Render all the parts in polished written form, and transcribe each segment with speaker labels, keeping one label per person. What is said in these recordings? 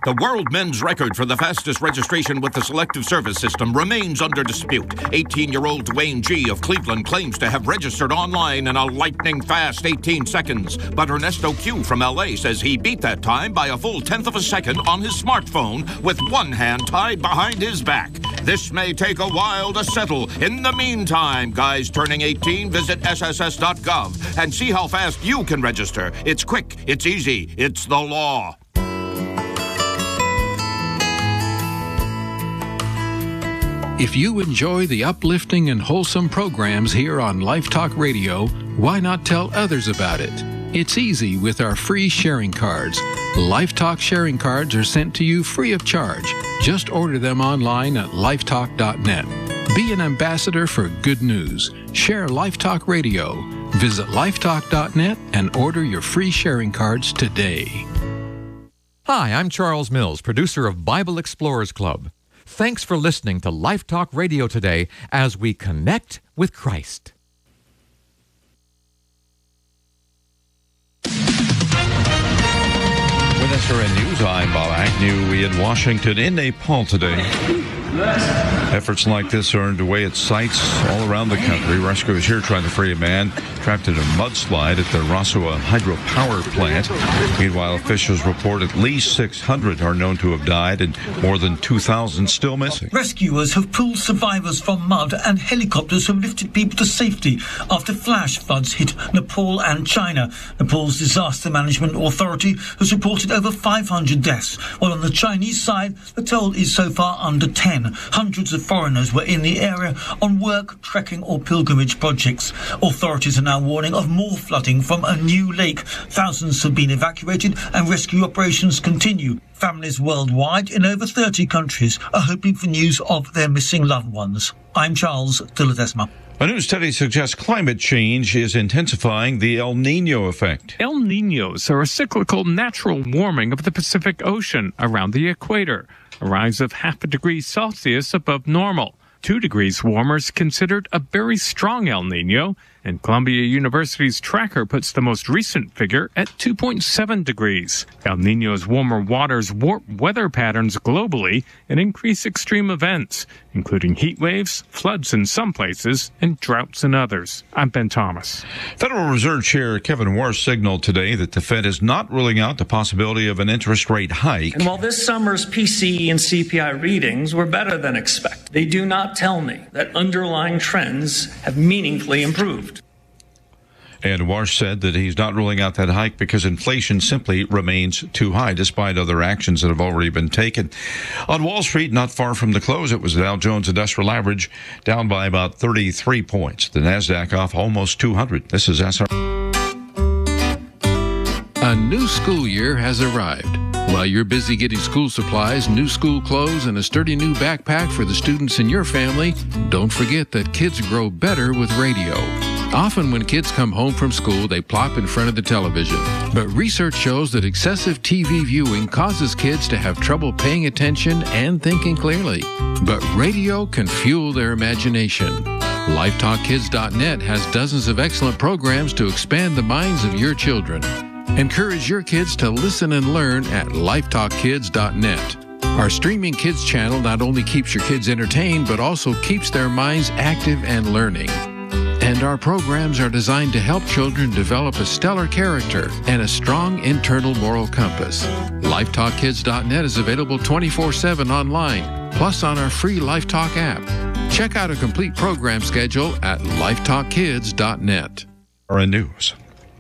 Speaker 1: The world men's record for the fastest registration with the Selective Service System remains under dispute. 18-year-old Dwayne G. of Cleveland claims to have registered online in a lightning-fast 18 seconds. But Ernesto Q. from L.A. says he beat that time by a full tenth of a second on his smartphone with one hand tied behind his back. This may take a while to settle. In the meantime, guys turning 18, visit sss.gov and see how fast you can register. It's quick, it's easy, it's the law.
Speaker 2: If you enjoy the uplifting and wholesome programs here on Life Talk Radio, why not tell others about it? It's easy with our free sharing cards. Life Talk sharing cards are sent to you free of charge. Just order them online at lifetalk.net. Be an ambassador for good news. Share Life Talk Radio. Visit lifetalk.net and order your free sharing cards today.
Speaker 3: Hi, I'm Charles Mills, producer of Bible Explorers Club. Thanks for listening to Life Talk Radio today as we connect with Christ.
Speaker 4: With SRN News, I'm Bob Agnew in Washington. In Nepal today, efforts like this are underway at sites all around the country. Rescuers here trying to free a man trapped in a mudslide at the Rasua hydropower plant. Meanwhile, officials report at least 600 are known to have died and more than 2,000 still missing.
Speaker 5: Rescuers have pulled survivors from mud and helicopters have lifted people to safety after flash floods hit Nepal and China. Nepal's Disaster Management Authority has reported over 500 deaths, while on the Chinese side, the toll is so far under 10. Hundreds of foreigners were in the area on work, trekking or pilgrimage projects. Authorities are now warning of more flooding from a new lake. Thousands have been evacuated and rescue operations continue. Families worldwide in over 30 countries are hoping for news of their missing loved ones. I'm Charles de Ledesma.
Speaker 4: A new study suggests climate change is intensifying the El Niño effect.
Speaker 6: El Niños are a cyclical natural warming of the Pacific Ocean around the equator, a rise of 0.5 degree Celsius above normal. 2 degrees warmer is considered a very strong El Niño, and Columbia University's tracker puts the most recent figure at 2.7 degrees. El Niño's warmer waters warp weather patterns globally and increase extreme events, including heat waves, floods in some places, and droughts in others. I'm Ben Thomas.
Speaker 4: Federal Reserve Chair Kevin Warsh signaled today that the Fed is not ruling out the possibility of an interest rate hike.
Speaker 7: And while this summer's PCE and CPI readings were better than expected, they do not tell me that underlying trends have meaningfully improved.
Speaker 4: And Warsh said that he's not ruling out that hike because inflation simply remains too high, despite other actions that have already been taken. On Wall Street, not far from the close, it was the Dow Jones Industrial Average down by about 33 points. The NASDAQ off almost 200. This is SR.
Speaker 2: A new school year has arrived. While you're busy getting school supplies, new school clothes, and a sturdy new backpack for the students in your family, don't forget that kids grow better with radio. Often when kids come home from school, they plop in front of the television. But research shows that excessive TV viewing causes kids to have trouble paying attention and thinking clearly. But radio can fuel their imagination. LifeTalkKids.net has dozens of excellent programs to expand the minds of your children. Encourage your kids to listen and learn at LifeTalkKids.net. Our streaming kids channel not only keeps your kids entertained, but also keeps their minds active and learning. And our programs are designed to help children develop a stellar character and a strong internal moral compass. LifeTalkKids.net is available 24/7 online, plus on our free LifeTalk app. Check out a complete program schedule at LifeTalkKids.net.
Speaker 4: News.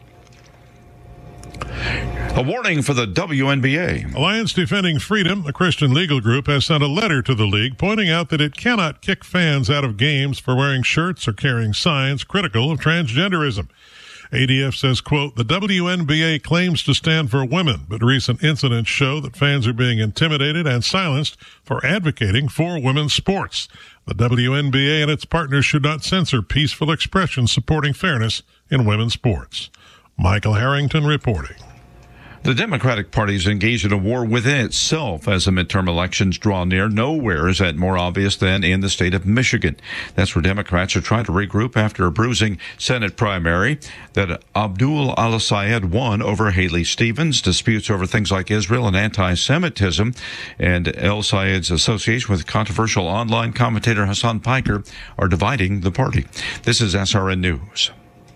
Speaker 4: A warning for the WNBA.
Speaker 8: Alliance Defending Freedom, a Christian legal group, has sent a letter to the league pointing out that it cannot kick fans out of games for wearing shirts or carrying signs critical of transgenderism. ADF says, quote, the WNBA claims to stand for women, but recent incidents show that fans are being intimidated and silenced for advocating for women's sports. The WNBA and its partners should not censor peaceful expression supporting fairness in women's sports. Michael Harrington reporting.
Speaker 4: The Democratic Party is engaged in a war within itself as the midterm elections draw near. Nowhere is that more obvious than in the state of Michigan. That's where Democrats are trying to regroup after a bruising Senate primary that Abdul Al-Sayed won over Haley Stevens. Disputes over things like Israel and anti-Semitism and Al-Sayed's association with controversial online commentator Hassan Piker are dividing the party. This is SRN News.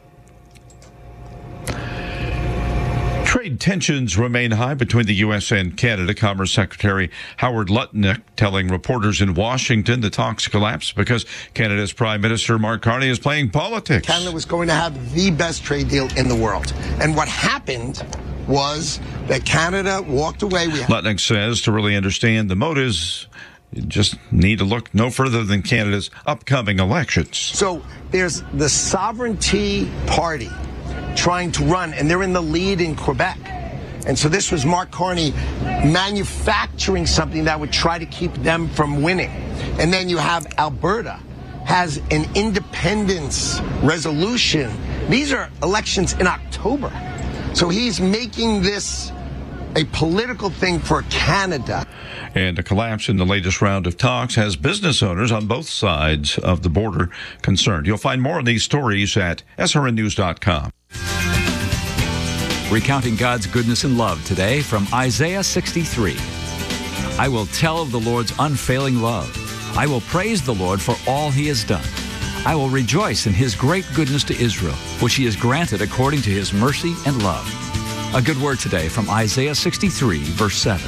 Speaker 4: Trade tensions remain high between the U.S. and Canada. Commerce Secretary Howard Lutnick telling reporters in Washington the talks collapsed because Canada's Prime Minister Mark Carney is playing politics.
Speaker 9: Canada was going to have the best trade deal in the world. And what happened was that Canada walked away.
Speaker 4: Lutnick says to really understand the motives, you just need to look no further than Canada's upcoming elections.
Speaker 9: So there's the Sovereignty Party trying to run, and they're in the lead in Quebec. And so this was Mark Carney manufacturing something that would try to keep them from winning. And then you have Alberta has an independence resolution. These are elections in October. So he's making this a political thing for Canada.
Speaker 4: And a collapse in the latest round of talks has business owners on both sides of the border concerned. You'll find more of these stories at srnnews.com.
Speaker 10: Recounting God's goodness and love today from Isaiah 63. I will tell of the Lord's unfailing love. I will praise the Lord for all he has done. I will rejoice in his great goodness to Israel, which he has granted according to his mercy and love. A good word today from Isaiah 63, verse 7.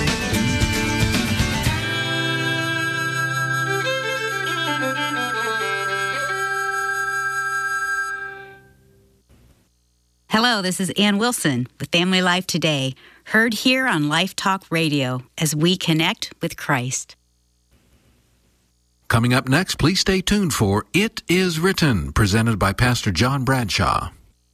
Speaker 11: Hello, this is Ann Wilson with Family Life Today, heard here on Life Talk Radio as we connect with Christ.
Speaker 2: Coming up next, please stay tuned for It Is Written, presented by Pastor John Bradshaw.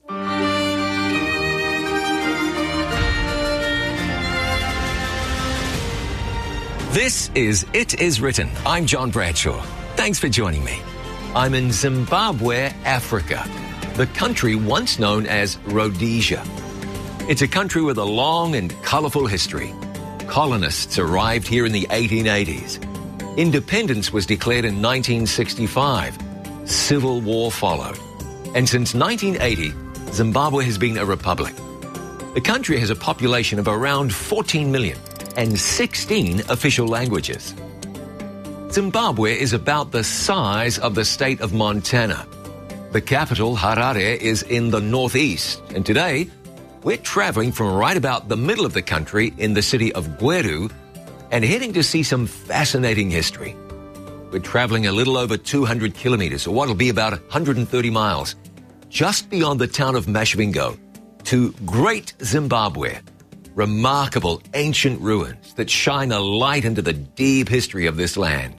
Speaker 12: This is It Is Written. I'm John Bradshaw. Thanks for joining me. I'm in Zimbabwe, Africa, the country once known as Rhodesia. It's a country with a long and colorful history. Colonists arrived here in the 1880s. Independence was declared in 1965. Civil war followed. And since 1980, Zimbabwe has been a republic. The country has a population of around 14 million and 16 official languages. Zimbabwe is about the size of the state of Montana. The capital, Harare, is in the northeast, and today we're traveling from right about the middle of the country in the city of Gweru and heading to see some fascinating history. We're traveling a little over 200 kilometers, or what'll be about 130 miles, just beyond the town of Masvingo, to Great Zimbabwe, remarkable ancient ruins that shine a light into the deep history of this land.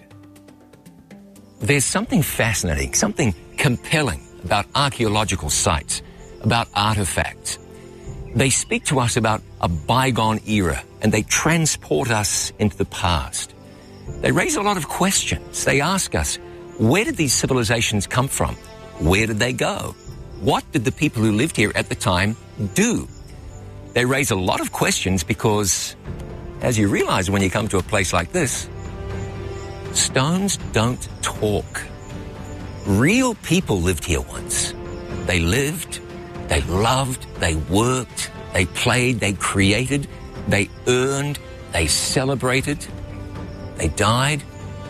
Speaker 12: There's something fascinating, something compelling about archaeological sites, about artifacts. They speak to us about a bygone era, and they transport us into the past. They raise a lot of questions. They ask us, where did these civilizations come from? Where did they go? What did the people who lived here at the time do? They raise a lot of questions because, as you realize when you come to a place like this, stones don't talk. Real people lived here once. They lived, they loved, they worked, they played, they created, they earned, they celebrated, they died.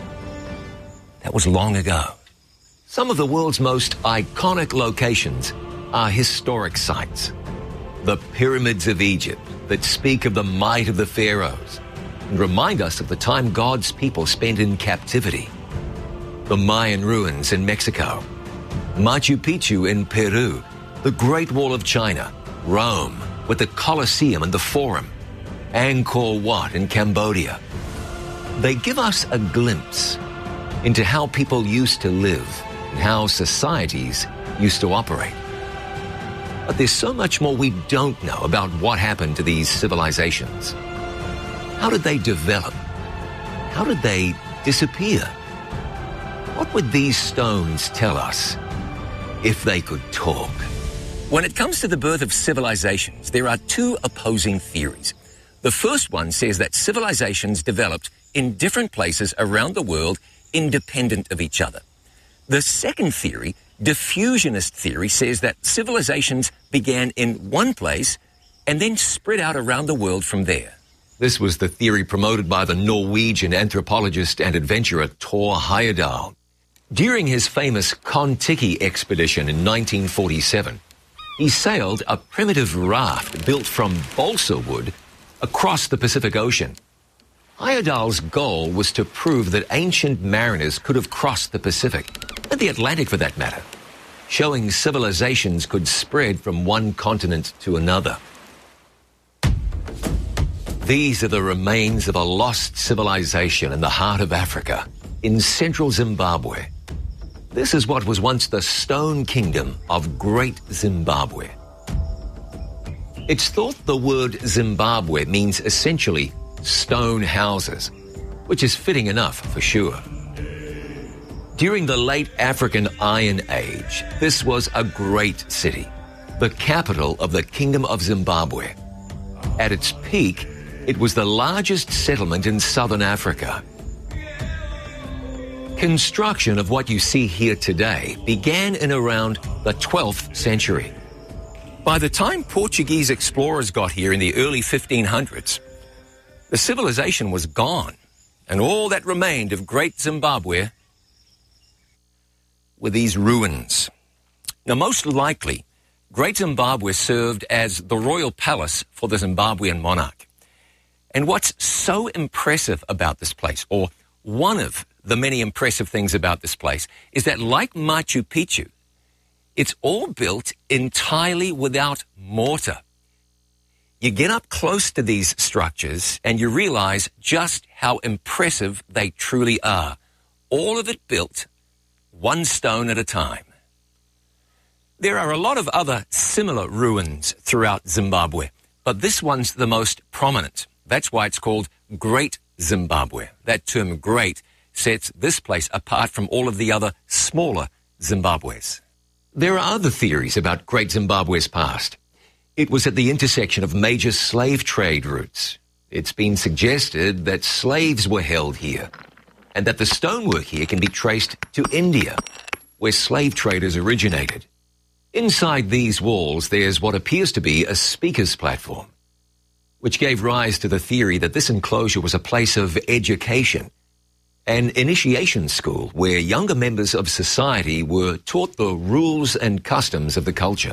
Speaker 12: That was long ago. Some of the world's most iconic locations are historic sites. The pyramids of Egypt that speak of the might of the pharaohs and remind us of the time God's people spent in captivity. The Mayan ruins in Mexico, Machu Picchu in Peru, the Great Wall of China, Rome with the Colosseum and the Forum, Angkor Wat in Cambodia. They give us a glimpse into how people used to live and how societies used to operate. But there's so much more we don't know about what happened to these civilizations. How did they develop? How did they disappear? What would these stones tell us if they could talk? When it comes to the birth of civilizations, there are two opposing theories. The first one says that civilizations developed in different places around the world independent of each other. The second theory, diffusionist theory, says that civilizations began in one place and then spread out around the world from there. This was the theory promoted by the Norwegian anthropologist and adventurer Thor Heyerdahl. During his famous Kon-Tiki expedition in 1947, he sailed a primitive raft built from balsa wood across the Pacific Ocean. Heyerdahl's goal was to prove that ancient mariners could have crossed the Pacific, and the Atlantic for that matter, showing civilizations could spread from one continent to another. These are the remains of a lost civilization in the heart of Africa, in central Zimbabwe. This is what was once the Stone Kingdom of Great Zimbabwe. It's thought the word Zimbabwe means essentially stone houses, which is fitting enough for sure. During the late African Iron Age, this was a great city, the capital of the Kingdom of Zimbabwe. At its peak, it was the largest settlement in southern Africa. Construction of what you see here today began in around the 12th century. By the time Portuguese explorers got here in the early 1500s, the civilization was gone, and all that remained of Great Zimbabwe were these ruins. Now, most likely, Great Zimbabwe served as the royal palace for the Zimbabwean monarch. And what's so impressive about this place, or one of the many impressive things about this place, is that like Machu Picchu, it's all built entirely without mortar. You get up close to these structures and you realize just how impressive they truly are. All of it built one stone at a time. There are a lot of other similar ruins throughout Zimbabwe, but this one's the most prominent. That's why it's called Great Zimbabwe. That term great sets this place apart from all of the other smaller Zimbabwes. There are other theories about Great Zimbabwe's past. It was at the intersection of major slave trade routes. It's been suggested that slaves were held here, and that the stonework here can be traced to India, where slave traders originated. Inside these walls, there's what appears to be a speaker's platform, which gave rise to the theory that this enclosure was a place of education, an initiation school where younger members of society were taught the rules and customs of the culture.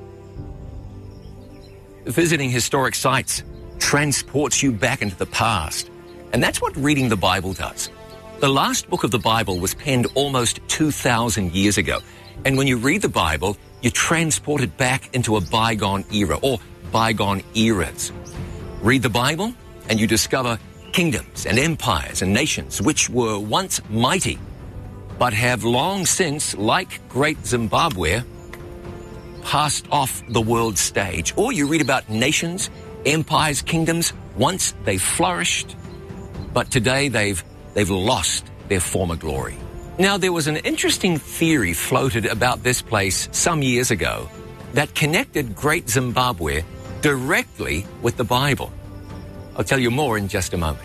Speaker 12: Visiting historic sites transports you back into the past, and that's what reading the Bible does. The last book of the Bible was penned almost 2,000 years ago, and when you read the Bible, you're transported back into a bygone era, or bygone eras. Read the Bible, and you discover kingdoms and empires and nations which were once mighty, but have long since, like Great Zimbabwe, passed off the world stage. Or you read about nations, empires, kingdoms, once they flourished, but today they've lost their former glory. Now, there was an interesting theory floated about this place some years ago that connected Great Zimbabwe directly with the Bible. I'll tell you more in just a moment.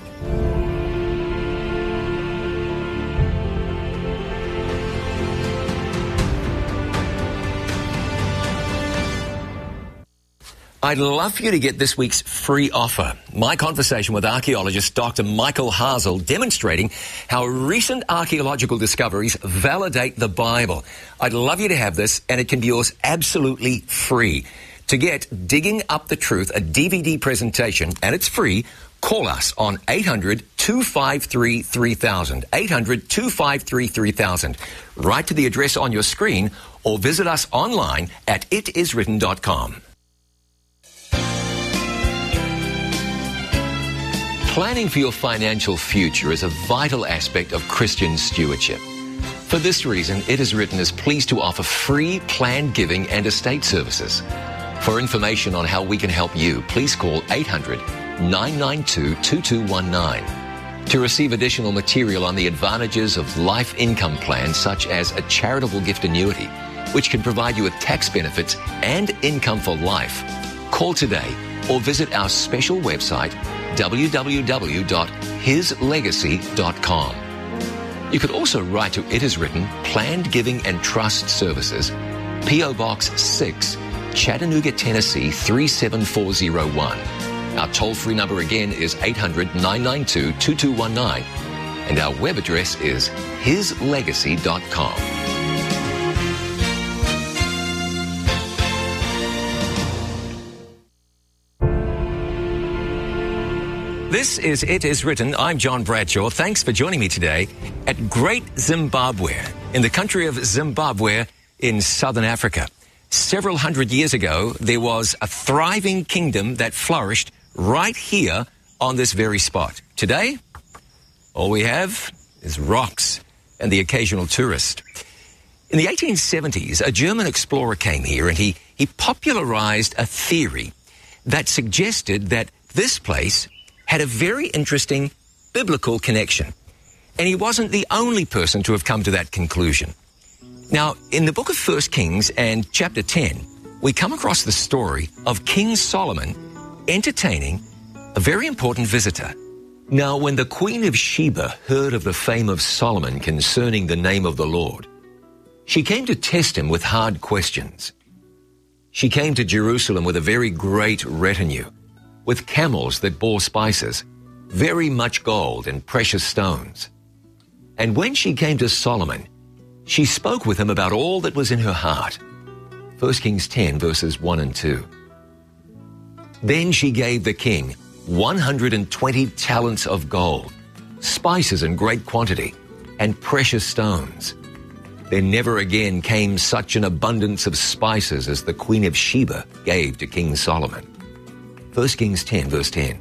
Speaker 12: I'd love for you to get this week's free offer. My conversation with archaeologist Dr. Michael Hazel demonstrating how recent archaeological discoveries validate the Bible. I'd love you to have this, and it can be yours absolutely free. To get Digging Up the Truth, a DVD presentation, and it's free, call us on 800-253-3000, 800-253-3000. Write to the address on your screen or visit us online at itiswritten.com. Planning for your financial future is a vital aspect of Christian stewardship. For this reason, It Is Written is pleased to offer free planned giving and estate services. For information on how we can help you, please call 800-992-2219. To receive additional material on the advantages of life income plans such as a charitable gift annuity, which can provide you with tax benefits and income for life. Call today or visit our special website, www.hislegacy.com. You could also write to It Is Written, Planned Giving and Trust Services, P.O. Box 6, Chattanooga, Tennessee 37401. Our toll-free number again is 800-992-2219. And our web address is hislegacy.com. This is It Is Written. I'm John Bradshaw. Thanks for joining me today at Great Zimbabwe, in the country of Zimbabwe in southern Africa. Several hundred years ago, there was a thriving kingdom that flourished right here on this very spot. Today, all we have is rocks and the occasional tourist. In the 1870s, a German explorer came here and he popularized a theory that suggested that this place had a very interesting biblical connection. And he wasn't the only person to have come to that conclusion. Now, in the book of 1 Kings and chapter 10, we come across the story of King Solomon entertaining a very important visitor. Now, when the Queen of Sheba heard of the fame of Solomon concerning the name of the Lord, she came to test him with hard questions. She came to Jerusalem with a very great retinue, with camels that bore spices, very much gold and precious stones. And when she came to Solomon, she spoke with him about all that was in her heart. 1 Kings 10, verses 1 and 2. Then she gave the king 120 talents of gold, spices in great quantity, and precious stones. There never again came such an abundance of spices as the Queen of Sheba gave to King Solomon. 1 Kings 10, verse 10.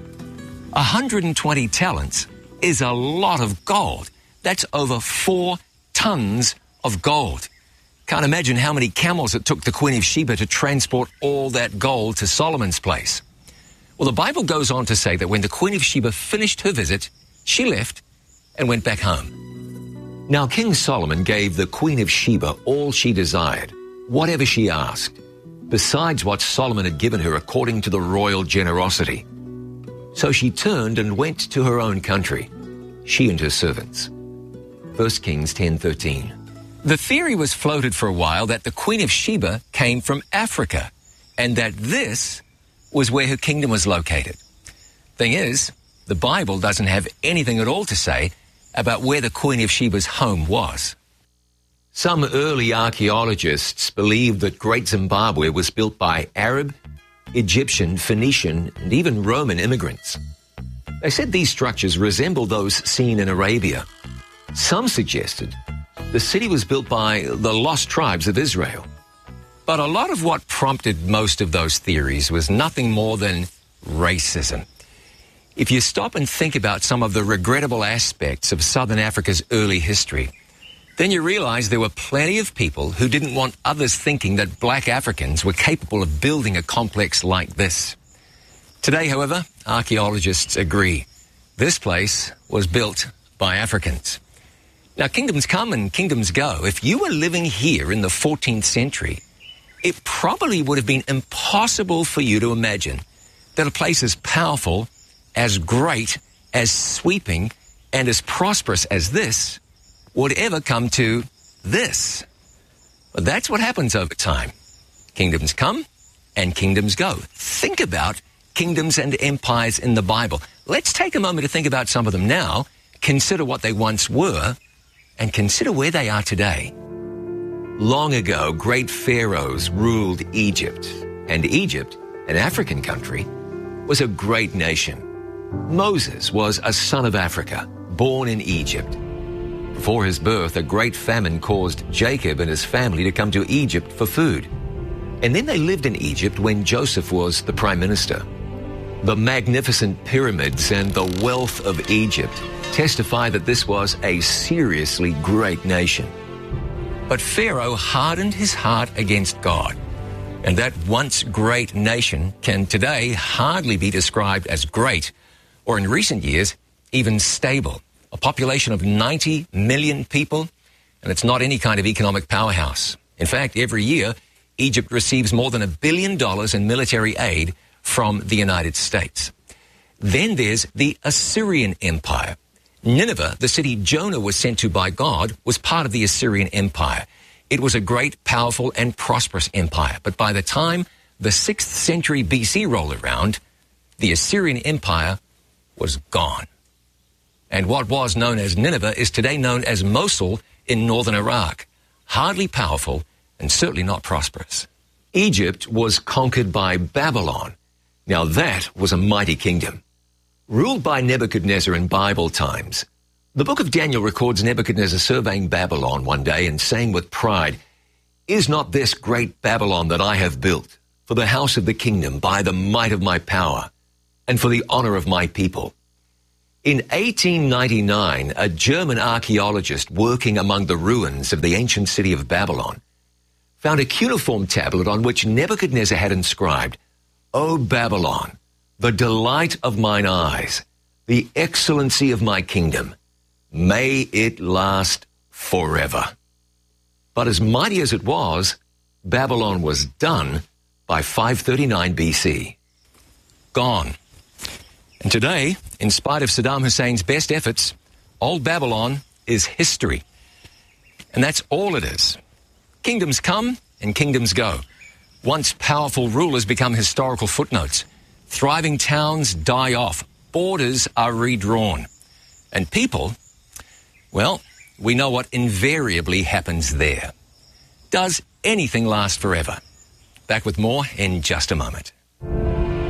Speaker 12: 120 talents is a lot of gold. That's over 4 tons of gold. Can't imagine how many camels it took the Queen of Sheba to transport all that gold to Solomon's place. Well, the Bible goes on to say that when the Queen of Sheba finished her visit, she left and went back home. Now, King Solomon gave the Queen of Sheba all she desired, whatever she asked, besides what Solomon had given her according to the royal generosity. So she turned and went to her own country, she and her servants. 1 Kings 10:13. The theory was floated for a while that the Queen of Sheba came from Africa, and that this was where her kingdom was located. Thing is, the Bible doesn't have anything at all to say about where the Queen of Sheba's home was. Some early archaeologists believed that Great Zimbabwe was built by Arab, Egyptian, Phoenician, and even Roman immigrants. They said these structures resemble those seen in Arabia. Some suggested the city was built by the lost tribes of Israel. But a lot of what prompted most of those theories was nothing more than racism. If you stop and think about some of the regrettable aspects of Southern Africa's early history, then you realize there were plenty of people who didn't want others thinking that black Africans were capable of building a complex like this. Today, however, archaeologists agree. This place was built by Africans. Now, kingdoms come and kingdoms go. If you were living here in the 14th century, it probably would have been impossible for you to imagine that a place as powerful, as great, as sweeping, and as prosperous as this would ever come to this. But that's what happens over time. Kingdoms come and kingdoms go. Think about kingdoms and empires in the Bible. Let's take a moment to think about some of them now, consider what they once were, and consider where they are today. Long ago, great pharaohs ruled Egypt, and Egypt, an African country, was a great nation. Moses was a son of Africa, born in Egypt. Before his birth, a great famine caused Jacob and his family to come to Egypt for food. And then they lived in Egypt when Joseph was the prime minister. The magnificent pyramids and the wealth of Egypt testify that this was a seriously great nation. But Pharaoh hardened his heart against God. And that once great nation can today hardly be described as great, or in recent years, even stable. A population of 90 million people, and it's not any kind of economic powerhouse. In fact, every year, Egypt receives more than $1 billion in military aid from the United States. Then there's the Assyrian Empire. Nineveh, the city Jonah was sent to by God, was part of the Assyrian Empire. It was a great, powerful, and prosperous empire. But by the time the 6th century BC rolled around, the Assyrian Empire was gone. And what was known as Nineveh is today known as Mosul in northern Iraq. Hardly powerful and certainly not prosperous. Egypt was conquered by Babylon. Now that was a mighty kingdom. Ruled by Nebuchadnezzar in Bible times, the book of Daniel records Nebuchadnezzar surveying Babylon one day and saying with pride, "Is not this great Babylon that I have built for the house of the kingdom by the might of my power and for the honor of my people?" In 1899, a German archaeologist working among the ruins of the ancient city of Babylon found a cuneiform tablet on which Nebuchadnezzar had inscribed, "O Babylon, the delight of mine eyes, the excellency of my kingdom, may it last forever." But as mighty as it was, Babylon was done by 539 BC. Gone. And today, in spite of Saddam Hussein's best efforts, old Babylon is history. And that's all it is. Kingdoms come and kingdoms go. Once powerful rulers become historical footnotes. Thriving towns die off. Borders are redrawn. And people, well, we know what invariably happens there. Does anything last forever? Back with more in just a moment.